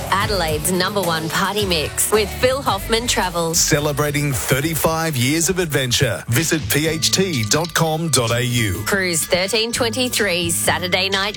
Adelaide's #1 party mix with Phil Hoffman Travels. Celebrating 35 years of adventure. Visit pht.com.au. Cruise 1323 Saturday night